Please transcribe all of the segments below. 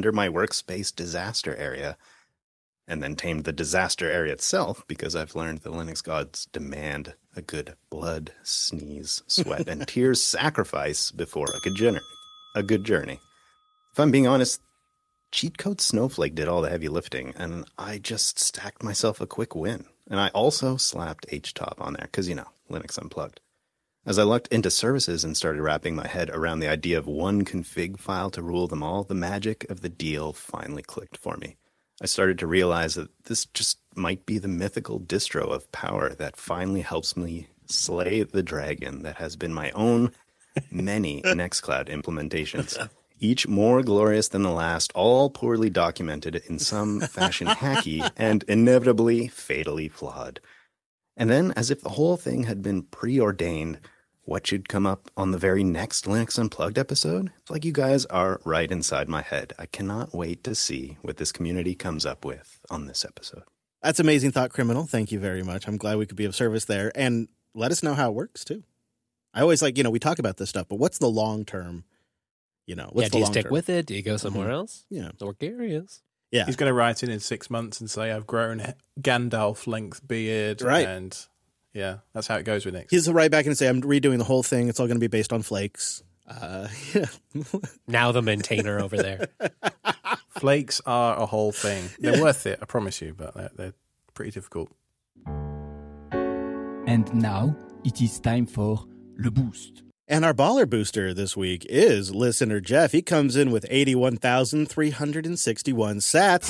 under my workspace disaster area, and then tamed the disaster area itself because I've learned the Linux gods demand a good blood, sneeze, sweat, and tears sacrifice before a good journey. If I'm being honest, Cheat Code Snowflake did all the heavy lifting, and I just stacked myself a quick win. And I also slapped HTOP on there, because, Linux Unplugged. As I looked into services and started wrapping my head around the idea of one config file to rule them all, the magic of the deal finally clicked for me. I started to realize that this just might be the mythical distro of power that finally helps me slay the dragon that has been my own many Nextcloud implementations. Each more glorious than the last, all poorly documented in some fashion hacky and inevitably fatally flawed. And then, as if the whole thing had been preordained, what should come up on the very next Linux Unplugged episode? It's like you guys are right inside my head. I cannot wait to see what this community comes up with on this episode. That's amazing, Thought Criminal. Thank you very much. I'm glad we could be of service there. And let us know how it works, too. I always we talk about this stuff, but what's the long term? Do you stick with it? Do you go somewhere else? Yeah. We're curious. Yeah. He's going to write in 6 months and say, I've grown Gandalf-length beard. Right. And, yeah, that's how it goes with Nix. He'll write back and say, I'm redoing the whole thing. It's all going to be based on flakes. Now the maintainer over there. Flakes are a whole thing. They're worth it, I promise you, but they're pretty difficult. And now it is time for Le Boost. And our baller booster this week is listener Jeff. He comes in with 81,361 sats.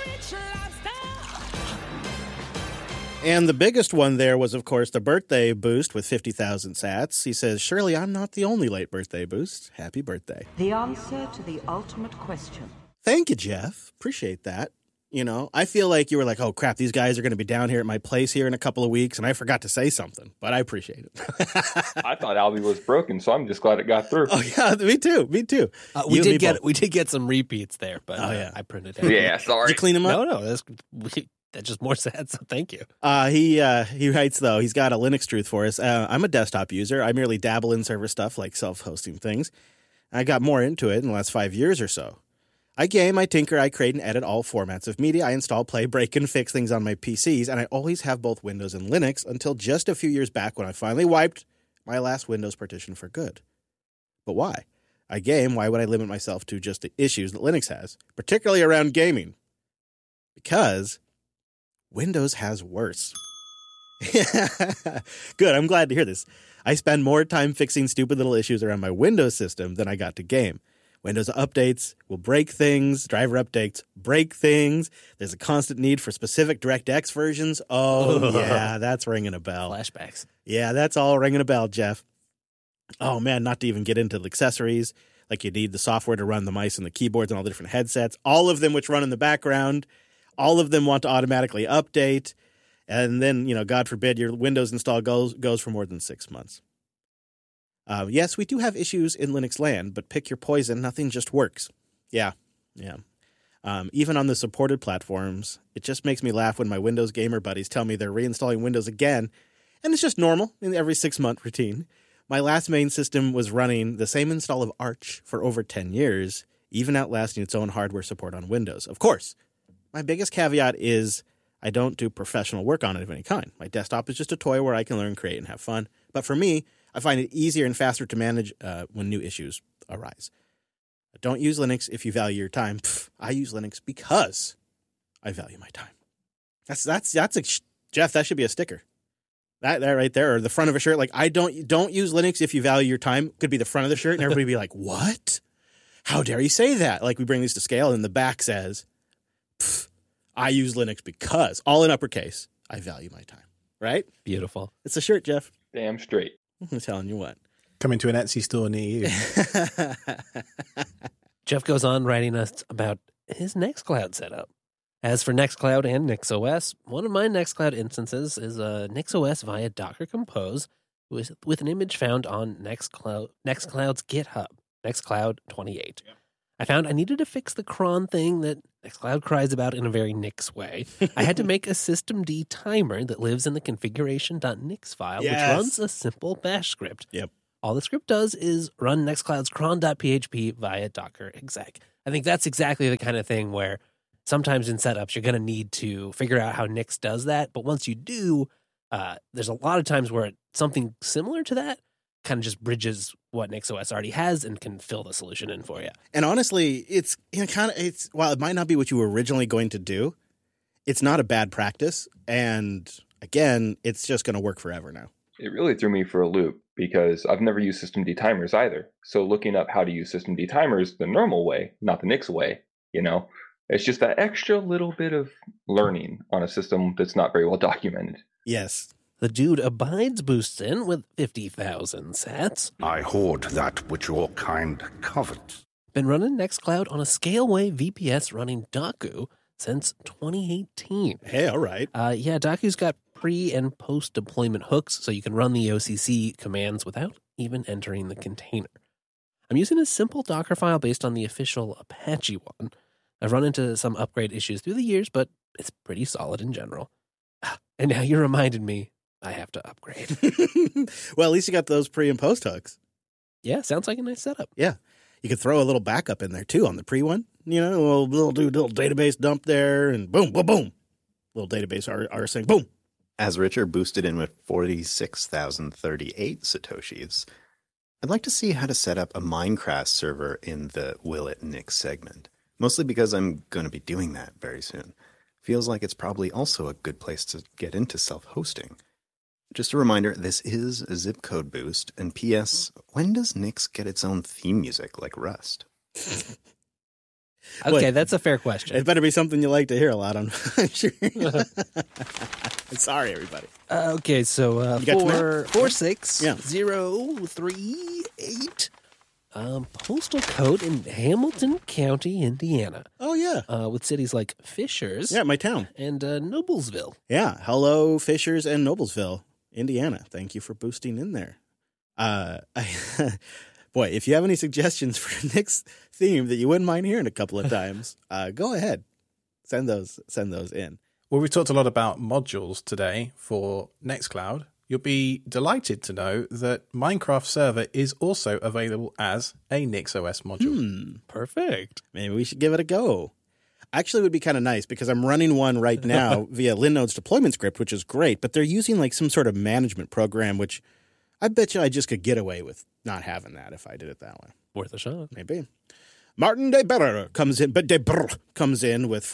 And the biggest one there was, of course, the birthday boost with 50,000 sats. He says, surely I'm not the only late birthday boost. Happy birthday. The answer to the ultimate question. Thank you, Jeff. Appreciate that. I feel like you were like, oh, crap, these guys are going to be down here at my place here in a couple of weeks, and I forgot to say something, but I appreciate it. I thought Albie was broken, so I'm just glad it got through. Oh, yeah, me too. We did get some repeats there, but I printed it. Yeah, sorry. Did you clean them up? No, that's just more sad, so thank you. He writes, though, he's got a Linux truth for us. I'm a desktop user. I merely dabble in server stuff like self-hosting things. I got more into it in the last 5 years or so. I game, I tinker, I create and edit all formats of media. I install, play, break, and fix things on my PCs, and I always have both Windows and Linux until just a few years back when I finally wiped my last Windows partition for good. But why? I game, why would I limit myself to just the issues that Linux has, particularly around gaming? Because Windows has worse. Good, I'm glad to hear this. I spend more time fixing stupid little issues around my Windows system than I got to game. Windows updates will break things. Driver updates break things. There's a constant need for specific DirectX versions. Oh, yeah, that's ringing a bell. Flashbacks. Yeah, that's all ringing a bell, Jeff. Oh, man, not to even get into the accessories. Like you need the software to run the mice and the keyboards and all the different headsets, all of them which run in the background. All of them want to automatically update. And then, God forbid, your Windows install goes for more than 6 months. Yes, we do have issues in Linux land, but pick your poison. Nothing just works. Yeah. Even on the supported platforms, it just makes me laugh when my Windows gamer buddies tell me they're reinstalling Windows again, and it's just normal in every 6-month routine. My last main system was running the same install of Arch for over 10 years, even outlasting its own hardware support on Windows. Of course, my biggest caveat is I don't do professional work on it of any kind. My desktop is just a toy where I can learn, create, and have fun. But for me, I find it easier and faster to manage when new issues arise. Don't use Linux if you value your time. I use Linux because I value my time. That's Jeff, that should be a sticker. That right there, or the front of a shirt. Like, I don't use Linux if you value your time. Could be the front of the shirt, and everybody be like, what? How dare you say that? Like, we bring these to scale, and the back says, I use Linux because, all in uppercase, I value my time. Right? Beautiful. It's a shirt, Jeff. Damn straight. I'm telling you what. Coming to an Etsy store near you. Jeff goes on writing us about his Nextcloud setup. As for Nextcloud and NixOS, one of my Nextcloud instances is NixOS via Docker Compose with an image found on Nextcloud's GitHub, Nextcloud 28. Yep. I found I needed to fix the cron thing that Nextcloud cries about in a very Nix way. I had to make a systemd timer that lives in the configuration.nix file, which runs a simple bash script. Yep. All the script does is run Nextcloud's cron.php via Docker exec. I think that's exactly the kind of thing where sometimes in setups you're going to need to figure out how Nix does that. But once you do, there's a lot of times where something similar to that kind of just bridges what NixOS already has and can fill the solution in for you. And honestly, it's while it might not be what you were originally going to do, it's not a bad practice. And again, it's just going to work forever now. It really threw me for a loop because I've never used systemd timers either. So looking up how to use systemd timers the normal way, not the Nix way, it's just that extra little bit of learning on a system that's not very well documented. Yes. The dude abides boosts in with 50,000 sats. I hoard that which your kind covet. Been running Nextcloud on a Scaleway VPS running Daku since 2018. Hey, all right. Daku's got pre- and post-deployment hooks, so you can run the OCC commands without even entering the container. I'm using a simple Docker file based on the official Apache one. I've run into some upgrade issues through the years, but it's pretty solid in general. And now you reminded me I have to upgrade. Well, at least you got those pre and post hooks. Yeah, sounds like a nice setup. Yeah. You could throw a little backup in there too on the pre one. A little database dump there and boom, boom, boom. Little database rsync, boom. As Richard boosted in with 46,038 Satoshis, I'd like to see how to set up a Minecraft server in the Will It Nix segment. Mostly because I'm going to be doing that very soon. Feels like it's probably also a good place to get into self-hosting. Just a reminder, this is a zip code boost, and P.S., when does Nix get its own theme music like Rust? Okay, that's a fair question. It better be something you like to hear a lot, I'm sure. Sorry, everybody. Okay, so You got 46038, postal code in Hamilton County, Indiana. Oh, yeah. With cities like Fishers. Yeah, my town. And Noblesville. Yeah. Hello, Fishers and Noblesville, Indiana. Thank you for boosting in there. Boy, if you have any suggestions for a Nix theme that you wouldn't mind hearing a couple of times, go ahead. Send those in. Well, we talked a lot about modules today for Nextcloud. You'll be delighted to know that Minecraft Server is also available as a NixOS module. Perfect. Maybe we should give it a go. Actually, it would be kind of nice because I'm running one right now via Linode's deployment script, which is great, but they're using like some sort of management program, which I bet you I just could get away with not having that if I did it that way. Worth a shot. Maybe. Martin DeBerre comes in with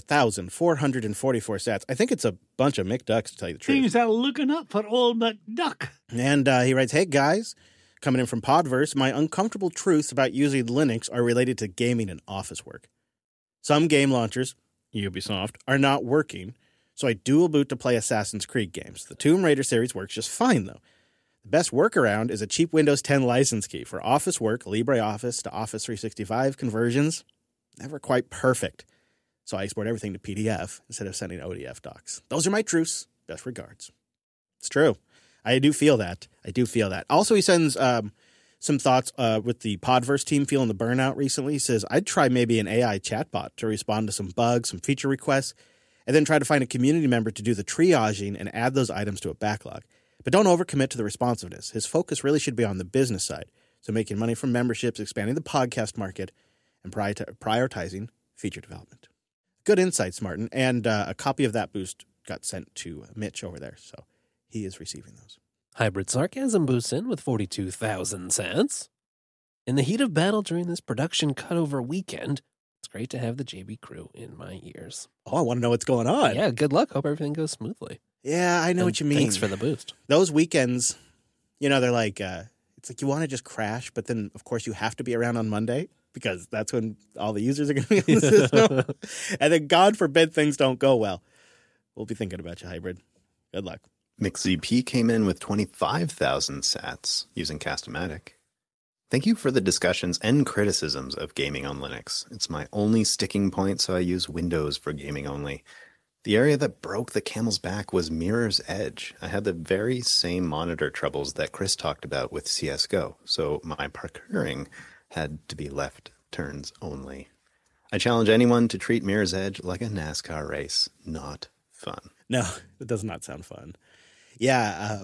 44,444 sats. I think it's a bunch of McDucks, to tell you the truth. Things are looking up for old McDuck. And he writes, hey, guys, coming in from Podverse, my uncomfortable truths about using Linux are related to gaming and office work. Some game launchers, Ubisoft, are not working, so I dual boot to play Assassin's Creed games. The Tomb Raider series works just fine, though. The best workaround is a cheap Windows 10 license key for office work, LibreOffice to Office 365 conversions. Never quite perfect. So I export everything to PDF instead of sending ODF docs. Those are my truths. Best regards. It's true. I do feel that. Also, he sends some thoughts with the Podverse team feeling the burnout recently. He says, I'd try maybe an AI chatbot to respond to some bugs, some feature requests, and then try to find a community member to do the triaging and add those items to a backlog. But don't overcommit to the responsiveness. His focus really should be on the business side. So making money from memberships, expanding the podcast market, and prioritizing feature development. Good insights, Martin. And a copy of that boost got sent to Mitch over there. So he is receiving those. Hybrid Sarcasm boosts in with 42,000 cents. In the heat of battle during this production cutover weekend, it's great to have the JB crew in my ears. Oh, I want to know what's going on. Yeah, good luck. Hope everything goes smoothly. Yeah, I know what you mean. Thanks for the boost. Those weekends, they're like, it's like you want to just crash, but then, of course, you have to be around on Monday because that's when all the users are going to be on the system. And then, God forbid, things don't go well. We'll be thinking about you, Hybrid. Good luck. MixZP came in with 25,000 sats using Castomatic. Thank you for the discussions and criticisms of gaming on Linux. It's my only sticking point, so I use Windows for gaming only. The area that broke the camel's back was Mirror's Edge. I had the very same monitor troubles that Chris talked about with CSGO, so my procuring had to be left turns only. I challenge anyone to treat Mirror's Edge like a NASCAR race. Not fun. No, it does not sound fun. Yeah,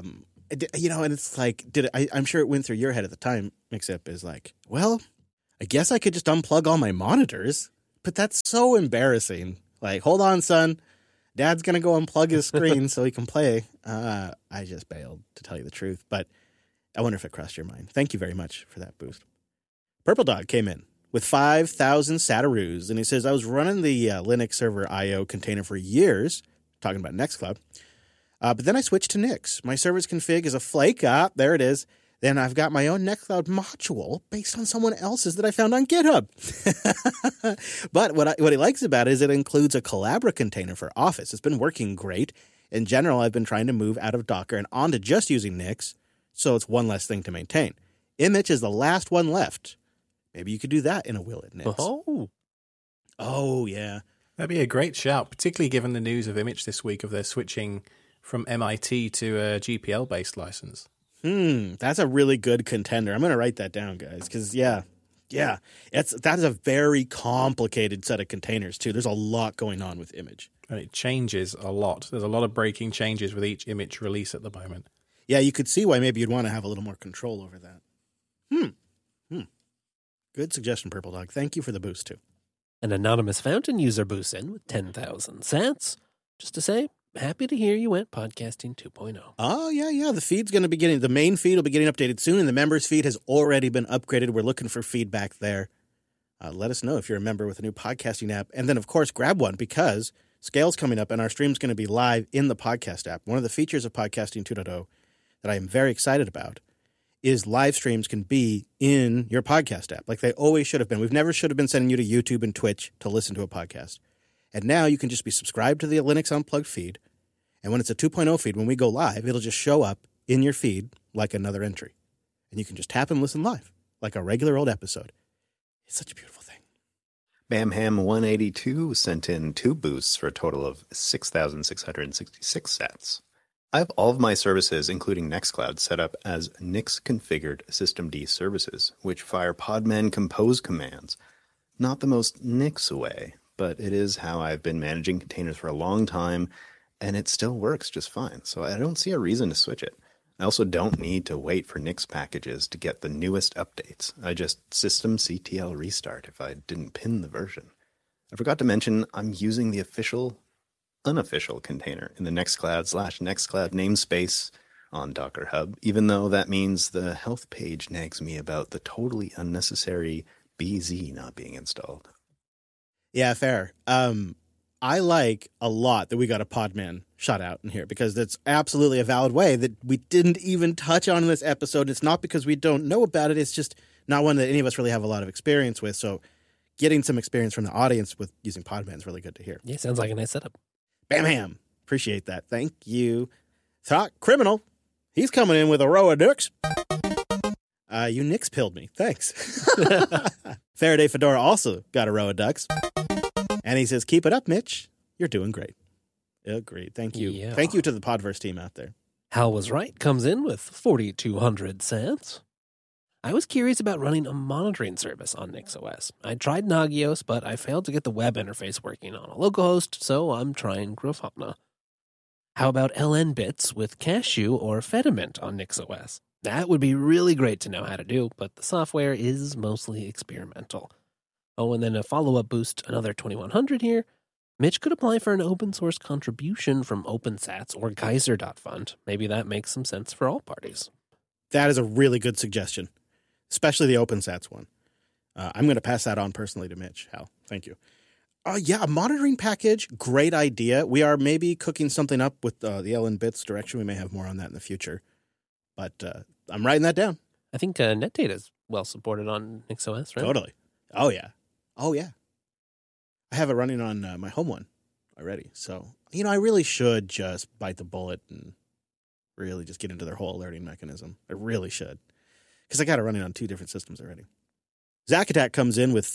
You know, and it's like, I'm sure it went through your head at the time, Mixup, is like, well, I guess I could just unplug all my monitors, but that's so embarrassing. Like, hold on, son. Dad's going to go unplug his screen so he can play. I just bailed, to tell you the truth, but I wonder if it crossed your mind. Thank you very much for that boost. Purple Dog came in with 5,000 Sataroos, and he says, I was running the Linux server IO container for years, talking about Nextcloud, but then I switched to Nix. My server's config is a flake. There it is. Then I've got my own Nextcloud module based on someone else's that I found on GitHub. But what he likes about it is it includes a Collabra container for Office. It's been working great. In general, I've been trying to move out of Docker and onto just using Nix, so it's one less thing to maintain. Image is the last one left. Maybe you could do that in a will at Nix. Oh, yeah. That'd be a great shout, particularly given the news of Image this week of their switching from MIT to a GPL-based license. That's a really good contender. I'm going to write that down, guys, because, that is a very complicated set of containers, too. There's a lot going on with Image. And it changes a lot. There's a lot of breaking changes with each Image release at the moment. Yeah, you could see why maybe you'd want to have a little more control over that. Good suggestion, Purple Dog. Thank you for the boost, too. An anonymous fountain user boosts in with 10,000 sats. Just to say, happy to hear you went podcasting 2.0. Oh, yeah. The feed's going to be the main feed will be getting updated soon, and the members feed has already been upgraded. We're looking for feedback there. Let us know if you're a member with a new podcasting app. And then, of course, grab one because Scale's coming up and our stream's going to be live in the podcast app. One of the features of Podcasting 2.0 that I am very excited about is live streams can be in your podcast app like they always should have been. We've never should have been sending you to YouTube and Twitch to listen to a podcast. And now you can just be subscribed to the Linux Unplugged feed. And when it's a 2.0 feed, when we go live, it'll just show up in your feed like another entry. And you can just tap and listen live like a regular old episode. It's such a beautiful thing. Bamham182 sent in 2 boosts for a total of 6,666 sats. I have all of my services, including Nextcloud, set up as Nix-configured systemd services, which fire Podman compose commands. Not the most Nix way, but it is how I've been managing containers for a long time, and it still works just fine, so I don't see a reason to switch it. I also don't need to wait for Nix packages to get the newest updates. I just systemctl restart if I didn't pin the version. I forgot to mention I'm using the unofficial container in the Nextcloud/Nextcloud namespace on Docker Hub, even though that means the health page nags me about the totally unnecessary BZ not being installed. Yeah, fair. I like a lot that we got a Podman shout out in here because that's absolutely a valid way that we didn't even touch on in this episode. It's not because we don't know about it. It's just not one that any of us really have a lot of experience with. So getting some experience from the audience with using Podman is really good to hear. Yeah, sounds like a nice setup. Bam ham. Appreciate that. Thank you. Thought Criminal. He's coming in with a row of Nix. You Nix pilled me. Thanks. Faraday Fedora also got a row of ducks. And he says, keep it up, Mitch. You're doing great. Agreed. Thank you. Yeah. Thank you to the Podverse team out there. Hal Was Right comes in with 4,200 cents. I was curious about running a monitoring service on NixOS. I tried Nagios, but I failed to get the web interface working on a localhost, so I'm trying Grafana. How about LNbits with Cashew or Fediment on NixOS? That would be really great to know how to do, but the software is mostly experimental. Oh, and then a follow-up boost, another 2,100 here. Mitch could apply for an open-source contribution from OpenSats or Geyser.fund. Maybe that makes some sense for all parties. That is a really good suggestion, especially the OpenSats one. I'm going to pass that on personally to Mitch, Hal. Thank you. Yeah, a monitoring package, great idea. We are maybe cooking something up with the LNbits direction. We may have more on that in the future. But I'm writing that down. I think NetData is well supported on NixOS, right? Totally. Oh, yeah. I have it running on my home one already. So, I really should just bite the bullet and really just get into their whole alerting mechanism. I really should. Because I got it running on 2 different systems already. Zack Attack comes in with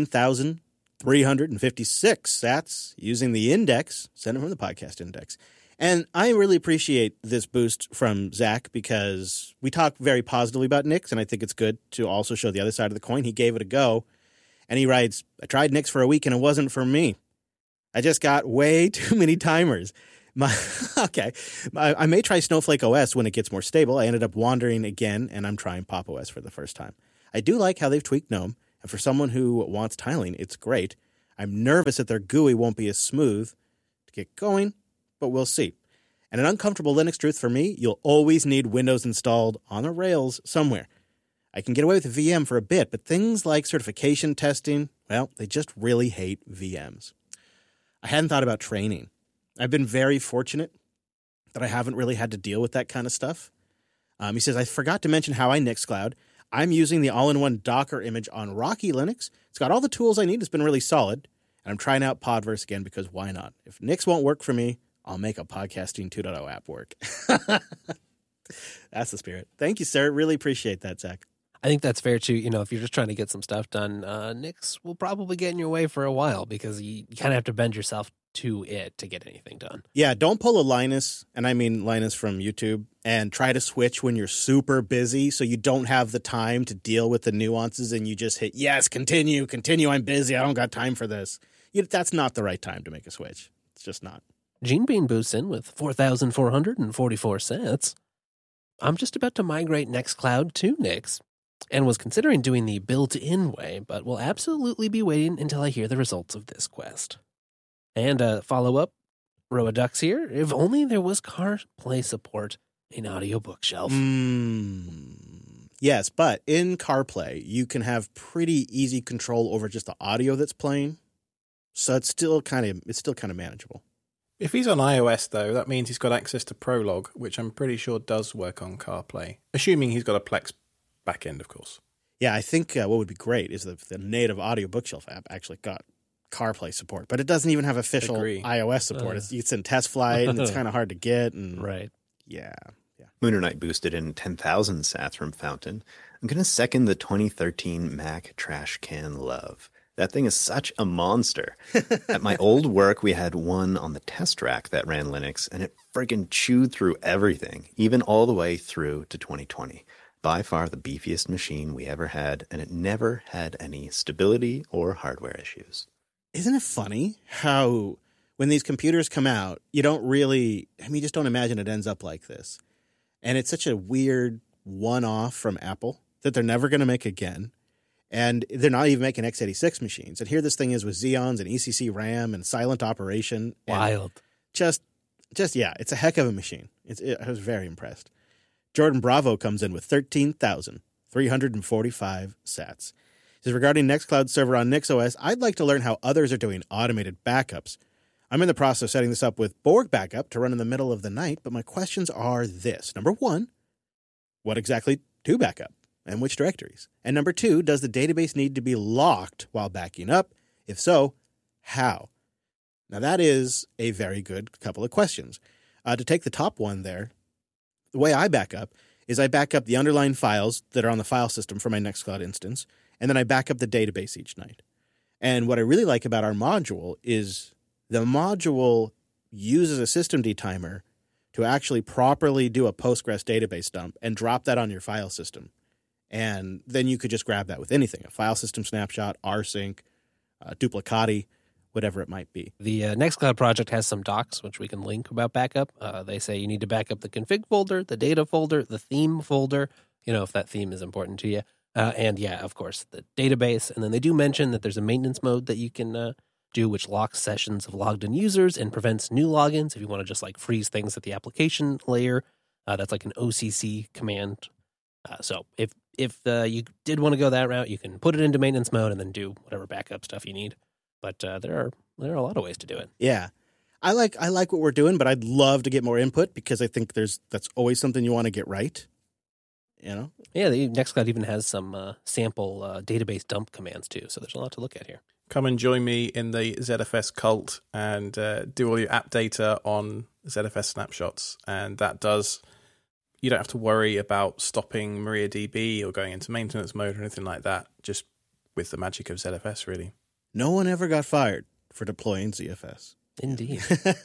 13,356 sats using the index, sent from the podcast index. And I really appreciate this boost from Zach because we talk very positively about Nix, and I think it's good to also show the other side of the coin. He gave it a go. And he writes, I tried Nix for a week and it wasn't for me. I just got way too many timers. I may try Snowflake OS when it gets more stable. I ended up wandering again, and I'm trying Pop OS for the first time. I do like how they've tweaked GNOME, and for someone who wants tiling, it's great. I'm nervous that their GUI won't be as smooth to get going, but we'll see. And an uncomfortable Linux truth for me, you'll always need Windows installed on the rails somewhere. I can get away with a VM for a bit, but things like certification testing, well, they just really hate VMs. I hadn't thought about training. I've been very fortunate that I haven't really had to deal with that kind of stuff. He says, I forgot to mention how I Nixcloud. I'm using the all-in-one Docker image on Rocky Linux. It's got all the tools I need. It's been really solid. And I'm trying out Podverse again because why not? If Nix won't work for me, I'll make a Podcasting 2.0 app work. That's the spirit. Thank you, sir. Really appreciate that, Zach. I think that's fair too. You know, if you're just trying to get some stuff done, Nix will probably get in your way for a while because you kind of have to bend yourself to it to get anything done. Yeah, don't pull a Linus, and I mean Linus from YouTube, and try to switch when you're super busy so you don't have the time to deal with the nuances and you just hit, yes, continue, I'm busy, I don't got time for this. That's not the right time to make a switch. It's just not. Gene Bean boosts in with 4,444 cents. I'm just about to migrate Nextcloud to Nix and was considering doing the built-in way, but will absolutely be waiting until I hear the results of this quest. And follow-up, Roa Ducks here. If only there was CarPlay support in Audio Bookshelf. Yes, but in CarPlay, you can have pretty easy control over just the audio that's playing. So it's still kind of manageable. If he's on iOS, though, that means he's got access to Prologue, which I'm pretty sure does work on CarPlay, assuming he's got a Plex backend, of course. Yeah, I think what would be great is if the native Audio Bookshelf app actually got CarPlay support, but it doesn't even have official iOS support. It's in test flight, and it's kind of hard to get. And right. Yeah. Mooner Knight boosted in 10,000 sats from Fountain. I'm going to second the 2013 Mac Trash Can Love. That thing is such a monster. At my old work, we had one on the test rack that ran Linux, and it friggin' chewed through everything, even all the way through to 2020. By far the beefiest machine we ever had, and it never had any stability or hardware issues. Isn't it funny how when these computers come out, you just don't imagine it ends up like this. And it's such a weird one-off from Apple that they're never going to make again. And they're not even making x86 machines. And here this thing is with Xeons and ECC RAM and silent operation. Wild. Just yeah, it's a heck of a machine. I was very impressed. Jordan Bravo comes in with 13,345 sats. He says, regarding Nextcloud server on NixOS, I'd like to learn how others are doing automated backups. I'm in the process of setting this up with Borg Backup to run in the middle of the night, but my questions are this. Number one, what exactly to backup and which directories? And number two, does the database need to be locked while backing up? If so, how? Now that is a very good couple of questions. To take the top one there, the way I back up is I back up the underlying files that are on the file system for my Nextcloud instance, and then I back up the database each night. And what I really like about our module is the module uses a systemd timer to actually properly do a Postgres database dump and drop that on your file system. And then you could just grab that with anything, a file system snapshot, rsync, duplicati, whatever it might be. The Nextcloud project has some docs, which we can link about backup. They say you need to back up the config folder, the data folder, the theme folder, if that theme is important to you. And yeah, of course, the database. And then they do mention that there's a maintenance mode that you can do, which locks sessions of logged in users and prevents new logins if you want to just freeze things at the application layer. That's like an OCC command. So if you did want to go that route, you can put it into maintenance mode and then do whatever backup stuff you need. But there are a lot of ways to do it. Yeah. I like what we're doing, but I'd love to get more input because I think that's always something you want to get right. Yeah, the Nextcloud even has some sample database dump commands too, so there's a lot to look at here. Come and join me in the ZFS cult and do all your app data on ZFS snapshots. And that does, you don't have to worry about stopping MariaDB or going into maintenance mode or anything like that, just with the magic of ZFS, really. No one ever got fired for deploying ZFS. Indeed.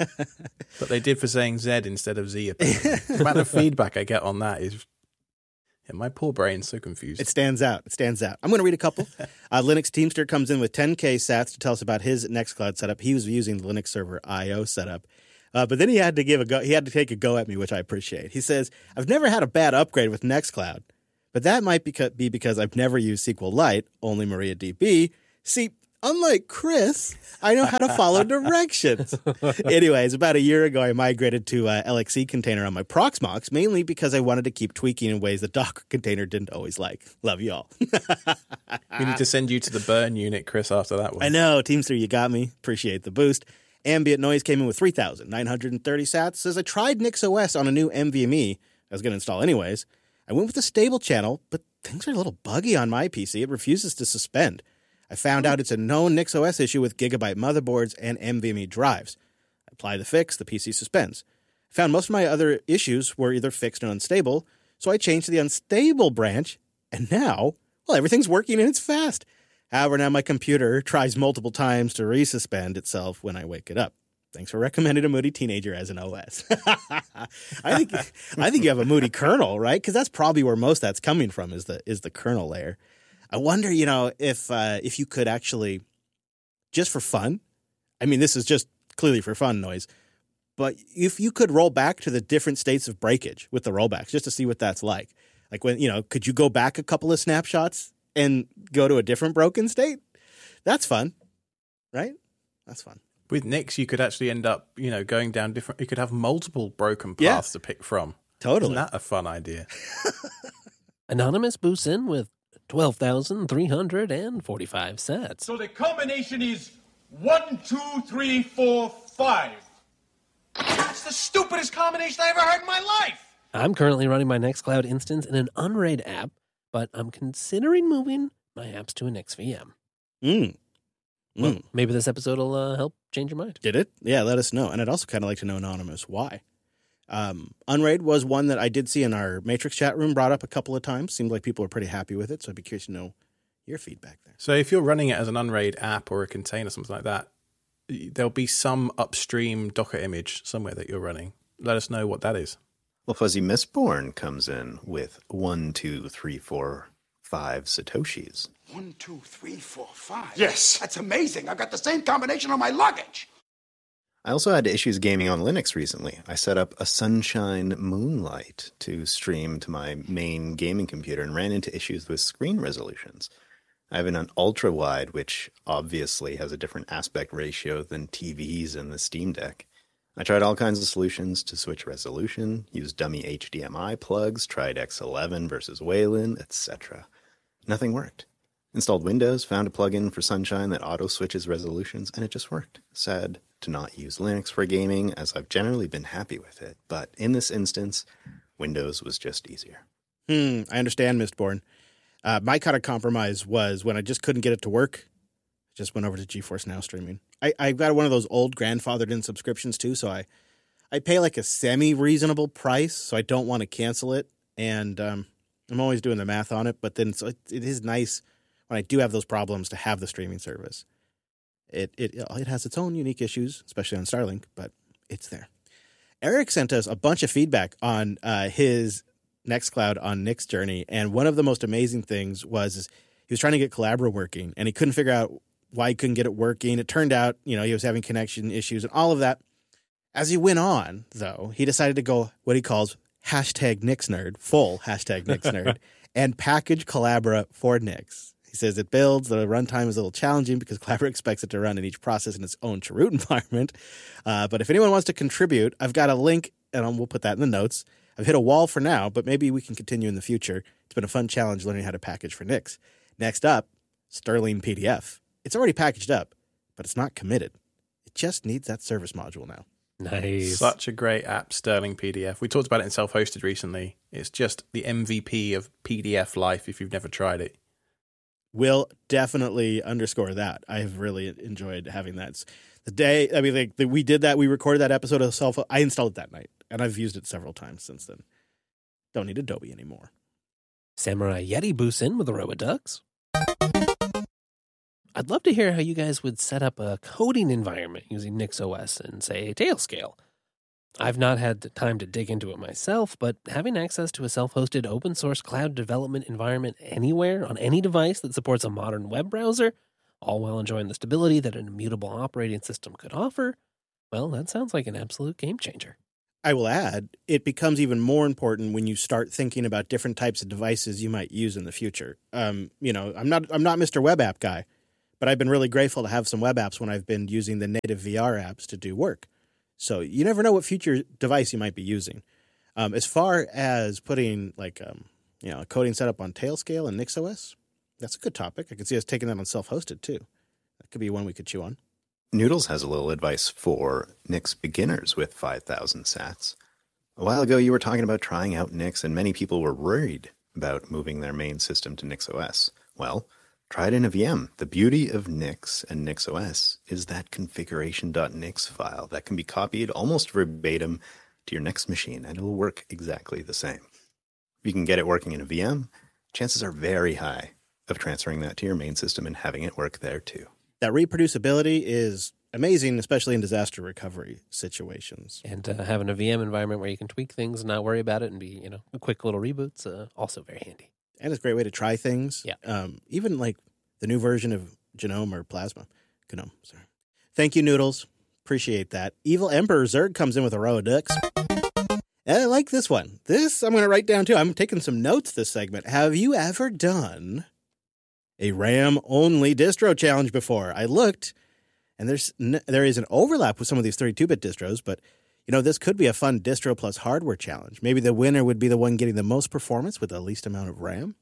But they did for saying Z instead of Z. The amount of feedback I get on that is... my poor brain's so confused. It stands out. I'm going to read a couple. Linux Teamster comes in with 10K sats to tell us about his Nextcloud setup. He was using the Linux Server IO setup. But then he had to give a go. He had to take a go at me, which I appreciate. He says, "I've never had a bad upgrade with Nextcloud, but that might be because I've never used SQLite, only MariaDB. See, unlike Chris, I know how to follow directions." Anyways, about a year ago, I migrated to LXC container on my Proxmox, mainly because I wanted to keep tweaking in ways the Docker container didn't always like. Love you all. We need to send you to the burn unit, Chris, after that one. I know. Teamster, you got me. Appreciate the boost. Ambient noise came in with 3,930 sats. Says I tried NixOS on a new NVMe I was going to install anyways. I went with a stable channel, but things are a little buggy on my PC. It refuses to suspend. I found out it's a known NixOS issue with Gigabyte motherboards and NVMe drives. I apply the fix, the PC suspends. I found most of my other issues were either fixed or unstable, so I changed to the unstable branch, and now, well, everything's working and it's fast. However, now my computer tries multiple times to resuspend itself when I wake it up. Thanks for recommending a moody teenager as an OS. I think you have a moody kernel, right? Because that's probably where most that's coming from is the kernel layer. I wonder, if you could actually, just for fun, I mean, this is just clearly for fun noise, but if you could roll back to the different states of breakage with the rollbacks, just to see what that's like. Like when, could you go back a couple of snapshots and go to a different broken state? That's fun, right? That's fun. With Nix, you could actually end up, going down different, you could have multiple broken paths to pick from. Totally. Isn't that a fun idea? Anonymous boosts in with 12,345 sats. So the combination is 1, 2, 3, 4, 5. That's the stupidest combination I ever heard in my life. I'm currently running my Nextcloud instance in an Unraid app, but I'm considering moving my apps to a Nix VM. Well, maybe this episode will help change your mind. Did it? Yeah, let us know. And I'd also kind of like to know, Anonymous, why. Unraid was one that I did see in our Matrix chat room, brought up a couple of times. Seemed like people were pretty happy with it, so I'd be curious to know your feedback there. So if you're running it as an Unraid app or a container, something like that, there'll be some upstream Docker image somewhere that you're running. Let us know what that is. Well, Fuzzy Mistborn comes in with 1, 2, 3, 4, 5 Satoshis. 1, 2, 3, 4, 5. Yes. That's amazing. I've got the same combination on my luggage. I also had issues gaming on Linux recently. I set up a Sunshine Moonlight to stream to my main gaming computer and ran into issues with screen resolutions. I have an ultra wide, which obviously has a different aspect ratio than TVs and the Steam Deck. I tried all kinds of solutions to switch resolution, used dummy HDMI plugs, tried X11 versus Wayland, etc. Nothing worked. Installed Windows, found a plugin for Sunshine that auto-switches resolutions, and it just worked. Sad to not use Linux for gaming, as I've generally been happy with it. But in this instance, Windows was just easier. I understand, Mistborn. My kind of compromise was when I just couldn't get it to work, I just went over to GeForce Now streaming. I got one of those old grandfathered-in subscriptions, too, so I pay like a semi-reasonable price, so I don't want to cancel it. And I'm always doing the math on it, but then so it is nice when I do have those problems to have the streaming service. It has its own unique issues, especially on Starlink, but it's there. Eric sent us a bunch of feedback on his Nextcloud on Nick's journey, and one of the most amazing things was he was trying to get Collabora working, and he couldn't figure out why he couldn't get it working. It turned out, he was having connection issues and all of that. As he went on, though, he decided to go what he calls #NixNerd, full #NixNerd, and package Collabora for Nix. He says it builds. The runtime is a little challenging because Collabora expects it to run in each process in its own root environment. But if anyone wants to contribute, I've got a link, and we'll put that in the notes. I've hit a wall for now, but maybe we can continue in the future. It's been a fun challenge learning how to package for Nix. Next up, Sterling PDF. It's already packaged up, but it's not committed. It just needs that service module now. Nice. Such a great app, Sterling PDF. We talked about it in Self-Hosted recently. It's just the MVP of PDF life if you've never tried it. Will definitely underscore that. I have really enjoyed having that. We did that. We recorded that episode of I installed it that night, and I've used it several times since then. Don't need Adobe anymore. Samurai Yeti boosts in with the Roboducks. I'd love to hear how you guys would set up a coding environment using NixOS and, say, Tailscale. I've not had the time to dig into it myself, but having access to a self-hosted open-source cloud development environment anywhere on any device that supports a modern web browser, all while enjoying the stability that an immutable operating system could offer, Well, that sounds like an absolute game changer. I will add, it becomes even more important when you start thinking about different types of devices you might use in the future. I'm not Mr. Web App guy, but I've been really grateful to have some web apps when I've been using the native VR apps to do work. So you never know what future device you might be using. As far as putting a coding setup on Tailscale and NixOS, that's a good topic. I can see us taking that on self-hosted too. That could be one we could chew on. Noodles has a little advice for Nix beginners with 5,000 sats. A while ago, you were talking about trying out Nix, and many people were worried about moving their main system to NixOS. Well, try it in a VM. The beauty of Nix and NixOS is that configuration.nix file that can be copied almost verbatim to your next machine, and it will work exactly the same. If you can get it working in a VM, chances are very high of transferring that to your main system and having it work there too. That reproducibility is amazing, especially in disaster recovery situations. And having a VM environment where you can tweak things and not worry about it and be, a quick little reboots, also very handy. And it's a great way to try things. Yeah. Even like the new version of Gnome or Plasma. Gnome, sorry. Thank you, Noodles. Appreciate that. Evil Emperor Zerg comes in with a row of ducks. I like this one. This I'm going to write down too. I'm taking some notes this segment. Have you ever done a RAM-only distro challenge before? I looked, and there is an overlap with some of these 32-bit distros, but, this could be a fun distro plus hardware challenge. Maybe the winner would be the one getting the most performance with the least amount of RAM.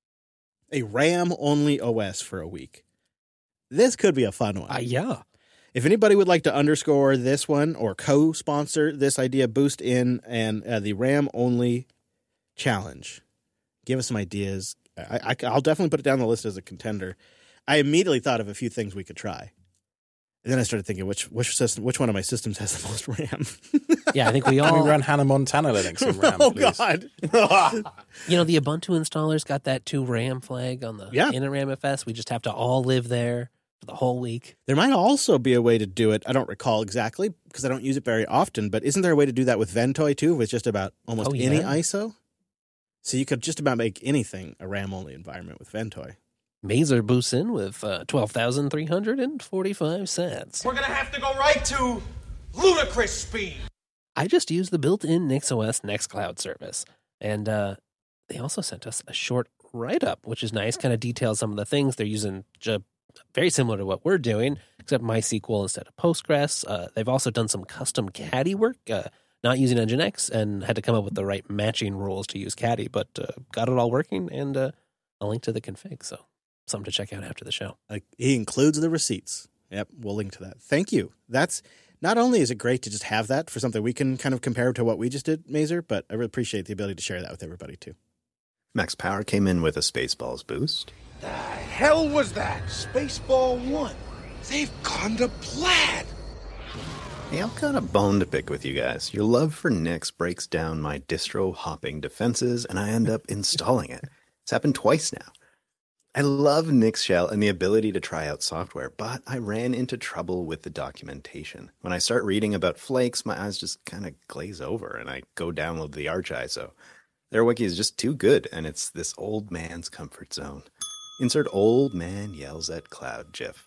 A RAM-only OS for a week. This could be a fun one. Yeah. If anybody would like to underscore this one or co-sponsor this idea, boost in and the RAM-only challenge. Give us some ideas. I'll definitely put it down the list as a contender. I immediately thought of a few things we could try. And then I started thinking, which one of my systems has the most RAM? Yeah, I think we all... Can we run Hannah Montana Linux in RAM, please? God. The Ubuntu installer's got that 2 RAM flag on the InitRamFS. We just have to all live there for the whole week. There might also be a way to do it. I don't recall exactly because I don't use it very often, but isn't there a way to do that with Ventoy too, with just about almost any ISO? So you could just about make anything a RAM-only environment with Ventoy. Mazer boosts in with 12,345 sats. We're going to have to go right to ludicrous speed. I just used the built-in NixOS Nextcloud service. And they also sent us a short write-up, which is nice, kind of details some of the things they're using very similar to what we're doing, except MySQL instead of Postgres. They've also done some custom Caddy work, not using Nginx, and had to come up with the right matching rules to use Caddy, but got it all working, and a link to the config, so something to check out after the show. He includes the receipts. Yep, we'll link to that. Thank you. That's not only is it great to just have that for something we can kind of compare to what we just did, Mazer, but I really appreciate the ability to share that with everybody too. Max Power came in with a Spaceballs boost. The hell was that? Spaceball 1. They've gone to Plaid. Hey, I've got a bone to pick with you guys. Your love for Nix breaks down my distro hopping defenses, and I end up installing it. It's happened twice now. I love Nix Shell and the ability to try out software, but I ran into trouble with the documentation. When I start reading about flakes, my eyes just kind of glaze over, and I go download the ArchISO. Their wiki is just too good, and it's this old man's comfort zone. Insert old man yells at cloud GIF.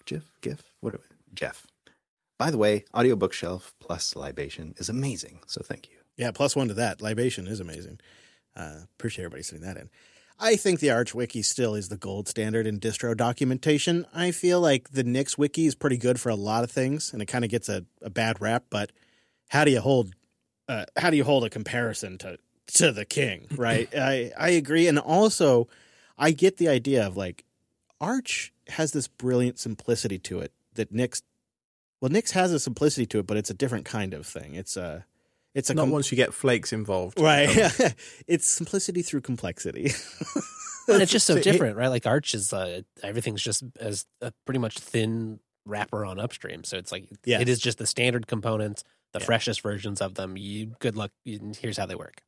Jeff. By the way, Audio Bookshelf plus Libation is amazing, so thank you. Yeah, +1 to that. Libation is amazing. Appreciate everybody sending that in. I think the Arch Wiki still is the gold standard in distro documentation. I feel like the Nix Wiki is pretty good for a lot of things, and it kind of gets a bad rap, but how do you hold a comparison to the king, right? I agree, and also I get the idea of Arch has this brilliant simplicity to it that Nix has a simplicity to it, but it's a different kind of thing. It's not once you get flakes involved, right? It's simplicity through complexity. And it's just so different, right? Like Arch is everything's just as a pretty much thin wrapper on upstream, so it's it is just the standard components, the freshest versions of them. Good luck. Here's how they work.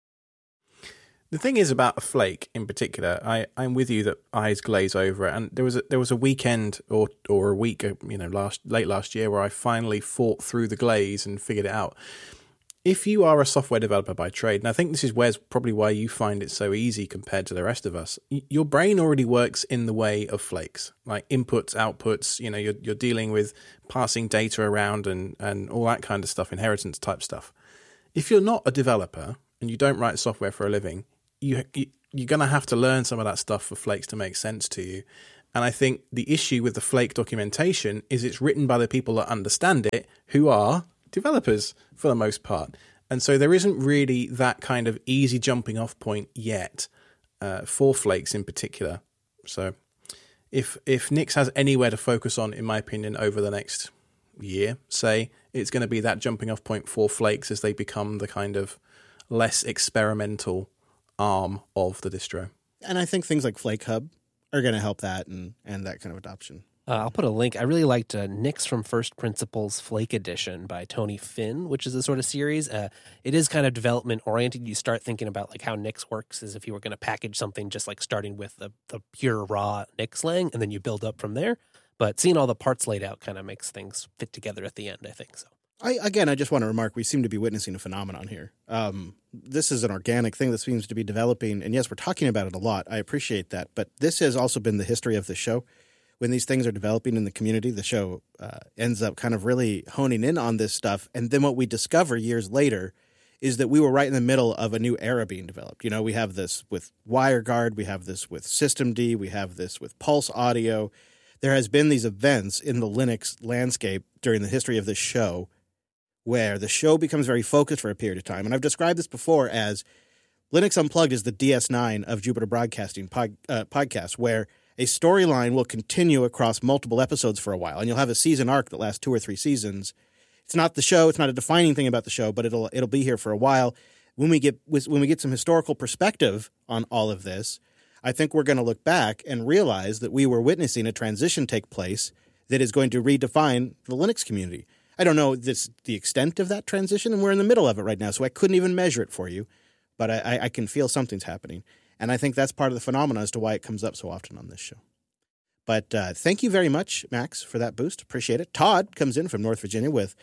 The thing is about a flake in particular, I'm with you that eyes glaze over it. And there was a weekend or a week, late last year where I finally fought through the glaze and figured it out. if you are a software developer by trade, and I think this is probably why you find it so easy compared to the rest of us, your brain already works in the way of flakes, like inputs, outputs. You're dealing with passing data around and all that kind of stuff, inheritance type stuff. If you're not a developer and you don't write software for a living, you're going to have to learn some of that stuff for flakes to make sense to you. And I think the issue with the flake documentation is it's written by the people that understand it, who are developers for the most part. And so there isn't really that kind of easy jumping off point yet for flakes in particular. So if Nix has anywhere to focus on, in my opinion, over the next year, say, it's going to be that jumping off point for flakes as they become the kind of less experimental arm of the distro. And I think things like Flake Hub are going to help that and that kind of adoption. I'll put a link. I really liked Nix from First Principles Flake Edition by Tony Finn, which is a sort of series. It is kind of development oriented. You start thinking about like how Nix works as if you were going to package something just like starting with the pure raw Nix lang, and then you build up from there. But seeing all the parts laid out kind of makes things fit together at the end, I think so. I just want to remark, we seem to be witnessing a phenomenon here. This is an organic thing that seems to be developing, and yes, we're talking about it a lot. I appreciate that, but this has also been the history of the show. When these things are developing in the community, the show ends up kind of really honing in on this stuff, and then what we discover years later is that we were right in the middle of a new era being developed. We have this with WireGuard, we have this with Systemd, we have this with Pulse Audio. There has been these events in the Linux landscape during the history of this show where the show becomes very focused for a period of time. And I've described this before as Linux Unplugged is the DS9 of Jupiter Broadcasting podcast, where a storyline will continue across multiple episodes for a while, and you'll have a season arc that lasts 2 or 3 seasons. It's not the show; it's not a defining thing about the show, but it'll be here for a while. When we get some historical perspective on all of this, I think we're going to look back and realize that we were witnessing a transition take place that is going to redefine the Linux community. I don't know the extent of that transition, and we're in the middle of it right now, so I couldn't even measure it for you, but I can feel something's happening. And I think that's part of the phenomenon as to why it comes up so often on this show. But thank you very much, Max, for that boost. Appreciate it. Todd comes in from North Virginia with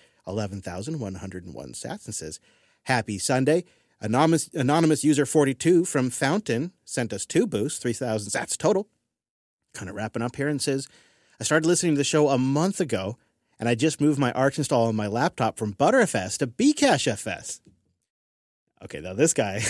11,101 sats and says, Happy Sunday. Anonymous user 42 from Fountain sent us 2 boosts, 3,000 sats total. Kind of wrapping up here and says, I started listening to the show a month ago, and I just moved my Arch install on my laptop from ButterFS to Bcachefs. Okay, now this guy,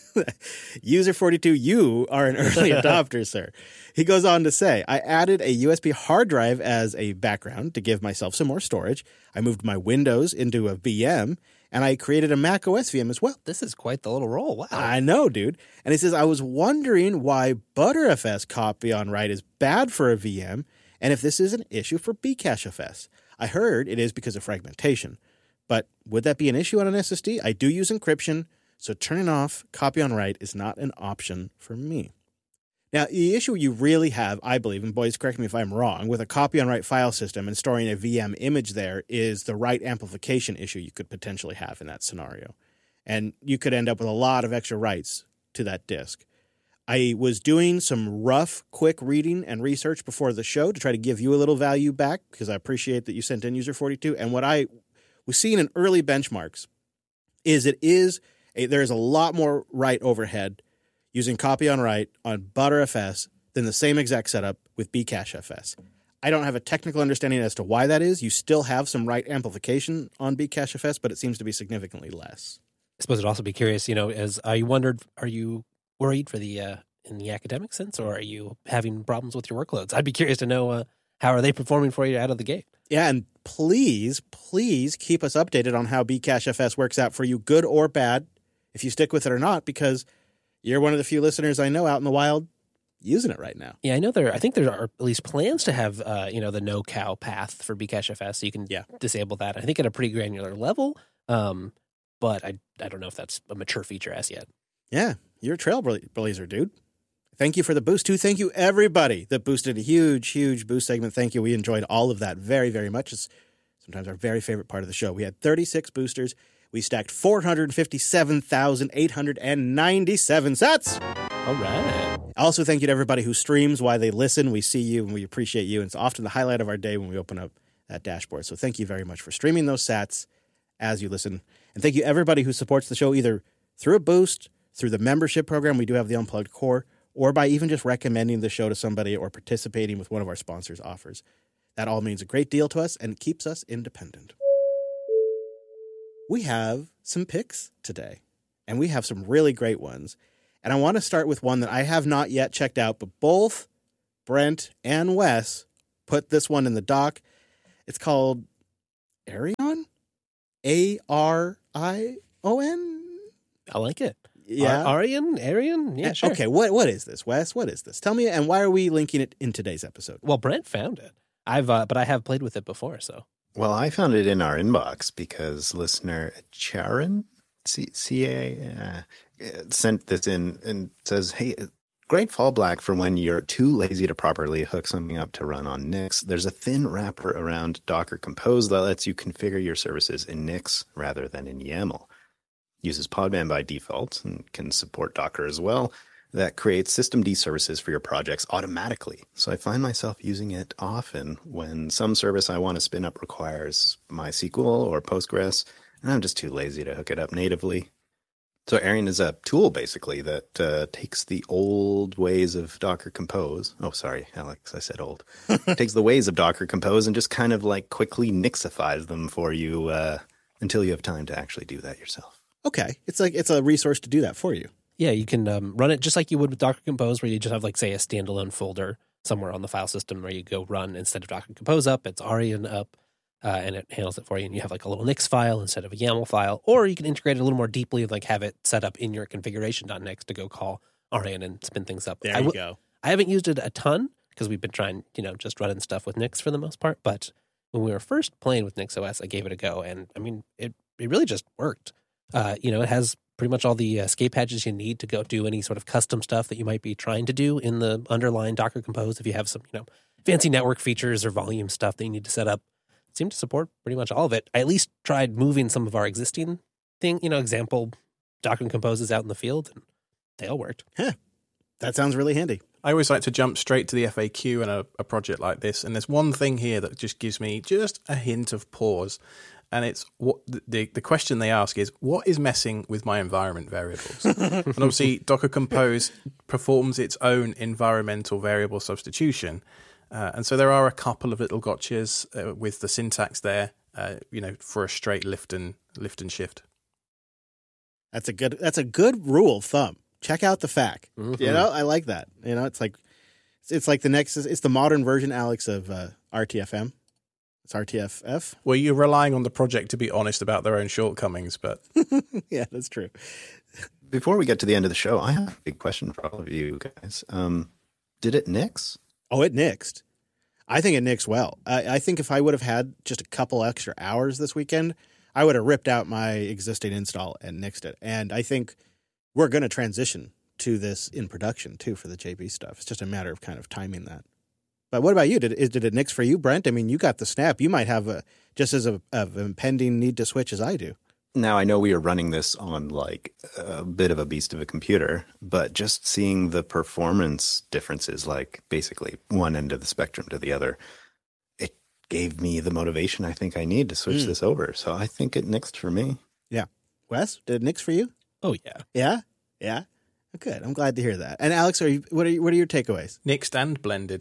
user 42, you are an early adopter, sir. He goes on to say, I added a USB hard drive as a background to give myself some more storage. I moved my Windows into a VM, and I created a Mac OS VM as well. This is quite the little roll. Wow. I know, dude. And he says, I was wondering why ButterFS copy on write is bad for a VM, and if this is an issue for Bcachefs. I heard it is because of fragmentation. But would that be an issue on an SSD? I do use encryption, so turning off copy on write is not an option for me. Now, the issue you really have, I believe, and boys, correct me if I'm wrong, with a copy on write file system and storing a VM image there is the write amplification issue you could potentially have in that scenario. And you could end up with a lot of extra writes to that disk. I was doing some rough, quick reading and research before the show to try to give you a little value back because I appreciate that you sent in user 42. And what I was seeing in early benchmarks is there is a lot more write overhead using copy on write on ButterFS than the same exact setup with Bcachefs. I don't have a technical understanding as to why that is. You still have some write amplification on Bcachefs, but it seems to be significantly less. I suppose I'd also be curious, as I wondered, are you worried for the in the academic sense, or are you having problems with your workloads? I'd be curious to know how are they performing for you out of the gate. Yeah, and please keep us updated on how Bcachefs works out for you, good or bad, if you stick with it or not, because you're one of the few listeners I know out in the wild using it right now. Yeah, I know I think there are at least plans to have the no cow path for Bcachefs, so you can disable that. I think at a pretty granular level, but I don't know if that's a mature feature as yet. Yeah, you're a trailblazer, dude. Thank you for the boost, too. Thank you, everybody that boosted a huge boost segment. Thank you. We enjoyed all of that very, very much. It's sometimes our very favorite part of the show. We had 36 boosters. We stacked 457,897 sats. All right. Also, thank you to everybody who streams while they listen. We see you and we appreciate you. And it's often the highlight of our day when we open up that dashboard. So thank you very much for streaming those sats. as you listen. And thank you everybody who supports the show either through a boost, through the membership program. We do have the Unplugged Core, or by even just recommending the show to somebody or participating with one of our sponsors' offers. That all means a great deal to us and keeps us independent. We have some picks today, and we have some really great ones. And I want to start with one that I have not yet checked out, but both Brent and Wes put this one in the doc. It's called Arion? Arion? I like it. Yeah. Arion? Yeah, sure. Okay, what is this, Wes? What is this? Tell me, and why are we linking it in today's episode? Well, Brent found it. But I have played with it before, so. Well, I found it in our inbox because listener Charon, sent this in and says, hey, great fallback for when you're too lazy to properly hook something up to run on Nix. There's a thin wrapper around Docker Compose that lets you configure your services in Nix rather than in YAML. Uses Podman by default and can support Docker as well. That creates systemd services for your projects automatically. So I find myself using it often when some service I want to spin up requires MySQL or Postgres, and I'm just too lazy to hook it up natively. So Arion is a tool, basically, that takes the old ways of Docker Compose. Oh, sorry, Alex, I said old. Takes the ways of Docker Compose and just kind of like quickly Nixifies them for you until you have time to actually do that yourself. Okay, it's a resource to do that for you. Yeah, you can run it just like you would with Docker Compose, where you just have, like, say, a standalone folder somewhere on the file system where you go run instead of Docker Compose up, it's Arion up, and it handles it for you. And you have like a little Nix file instead of a YAML file, or you can integrate it a little more deeply, like have it set up in your configuration.nix to go call Arion and spin things up. There you go. I haven't used it a ton because we've been trying, just running stuff with Nix for the most part. But when we were first playing with NixOS, I gave it a go, and I mean, it really just worked. It has pretty much all the escape hatches you need to go do any sort of custom stuff that you might be trying to do in the underlying Docker Compose. If you have some, fancy network features or volume stuff that you need to set up, it seemed to support pretty much all of it. I at least tried moving some of our existing example Docker Composes out in the field, and they all worked. Huh. That sounds really handy. I always like to jump straight to the FAQ in a project like this, and there's one thing here that just gives me just a hint of pause. And it's what the question they ask is, what is messing with my environment variables? And obviously, Docker Compose performs its own environmental variable substitution. And so there are a couple of little gotchas with the syntax there, for a straight lift and shift. That's a good rule of thumb. Check out the FAQ. Mm-hmm. I like that. It's like it's the modern version, Alex, of RTFM. It's RTFF. Well, you're relying on the project to be honest about their own shortcomings, but... Yeah, that's true. Before we get to the end of the show, I have a big question for all of you guys. Did it nix? Oh, it nixed. I think it nixed well. I think if I would have had just a couple extra hours this weekend, I would have ripped out my existing install and nixed it. And I think we're going to transition to this in production, too, for the JB stuff. It's just a matter of kind of timing that. But what about you? Did it nix for you, Brent? I mean, you got the snap. You might have just as of impending need to switch as I do. Now, I know we are running this on like a bit of a beast of a computer, but just seeing the performance differences, like basically one end of the spectrum to the other, it gave me the motivation I think I need to switch this over. So I think it nixed for me. Yeah. Wes, did it nix for you? Oh, yeah. Yeah? Yeah? Good. I'm glad to hear that. And Alex, what are your takeaways? Nixed and blended.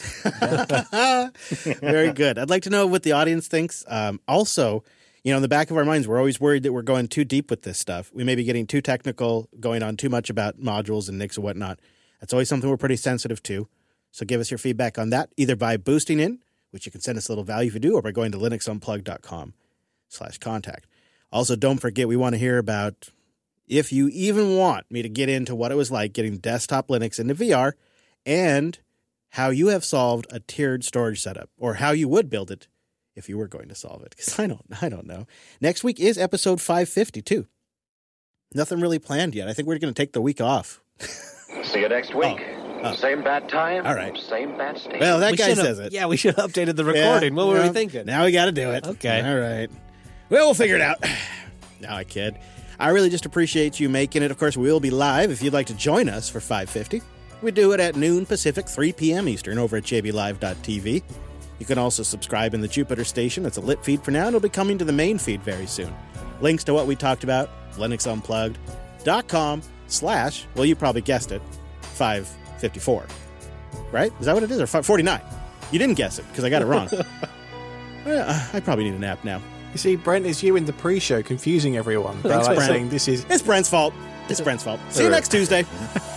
Very good. I'd like to know what the audience thinks. Also, in the back of our minds, we're always worried that we're going too deep with this stuff. We may be getting too technical, going on too much about modules and Nix and whatnot. That's always something we're pretty sensitive to. So give us your feedback on that, either by boosting in, which you can send us a little value if you do, or by going to linuxunplugged.com/contact. Also, don't forget, we want to hear about... if you even want me to get into what it was like getting desktop Linux into VR and how you have solved a tiered storage setup, or how you would build it if you were going to solve it, because I don't know. Next week is episode 550 too. Nothing really planned yet. I think we're going to take the week off. See you next week. Same bad time. All right. Same bad station. Well, that guy says it. Yeah, we should have updated the recording. What were we thinking? Now we got to do it. Okay. All right. Well, we'll figure it out. No, I kid. I really just appreciate you making it. Of course, we'll be live if you'd like to join us for 550. We do it at noon Pacific, 3 p.m. Eastern over at jblive.tv. You can also subscribe in the Jupiter station. It's a lit feed for now, and it'll be coming to the main feed very soon. Links to what we talked about, linuxunplugged.com/ well, you probably guessed it, 554. Right? Is that what it is? Or 49? You didn't guess it because I got it wrong. I probably need a nap now. You see, Brent, it's you in the pre-show confusing everyone. Thanks, Brent. Saying this is... It's Brent's fault. It's Brent's fault. See you next Tuesday.